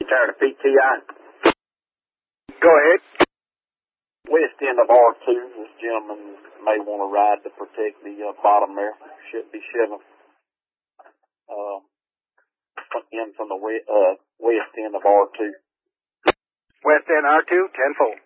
Tired of PTI. Go ahead. West end of R2. This gentleman may want to ride to protect the bottom there. Should be shipping in from the west end of R2. West End R2, 10-4.